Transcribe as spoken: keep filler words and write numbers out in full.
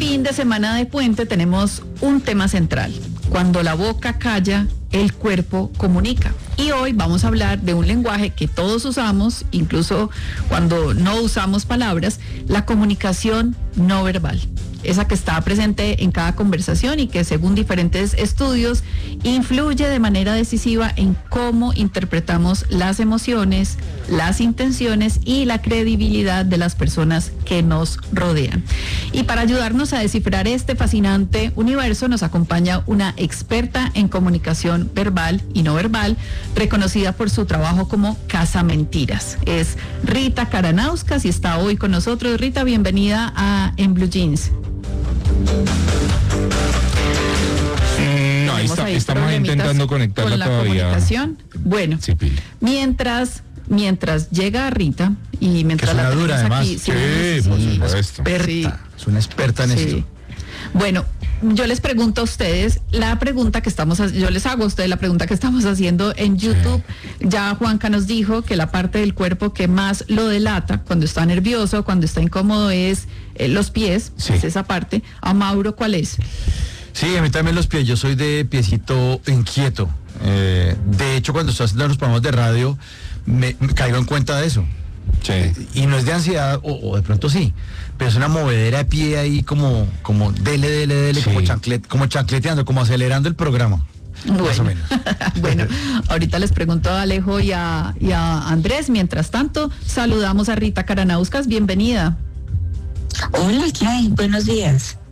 fin de semana de puente tenemos un tema central. Cuando la boca calla, el cuerpo comunica. Y hoy vamos a hablar de un lenguaje que todos usamos, incluso cuando no usamos palabras, la comunicación no verbal. Esa que está presente en cada conversación y que, según diferentes estudios, influye de manera decisiva en cómo interpretamos las emociones, las intenciones y la credibilidad de las personas que nos rodean. Y para ayudarnos a descifrar este fascinante universo, nos acompaña una experta en comunicación verbal y no verbal, reconocida por su trabajo como Casamentiras. Es Rita Karanauskas y está hoy con nosotros. Rita, bienvenida a En Blue Jeans. Mm, no, ahí está, estamos intentando conectarla con la todavía. Comunicación. Bueno, sí, Pili. mientras mientras llega Rita y mientras que es la una dura, tenemos además. aquí, Sí, sí, por supuesto. Experta, Sí. es una experta en sí. esto. Bueno, yo les pregunto a ustedes la pregunta que estamos, yo les hago a ustedes la pregunta que estamos haciendo en YouTube. Sí. Ya Juanca nos dijo que la parte del cuerpo que más lo delata cuando está nervioso, cuando está incómodo es eh, los pies, sí. Es esa parte. A Mauro, ¿cuál es? Sí, a mí también los pies, yo soy de piecito inquieto. Eh, de hecho, cuando estoy haciendo los programas de radio, me, me caigo en cuenta de eso. Sí. Y no es de ansiedad, o, o de pronto sí, pero es una movedera de pie ahí como, como dele, dele, dele, sí. como, chanclet, como chancleteando, como acelerando el programa. Bueno, más o menos. Bueno, ahorita les pregunto a Alejo y a, y a Andrés. Mientras tanto, saludamos a Rita Karanauskas. Bienvenida. Hola, ¿qué hay? Buenos días.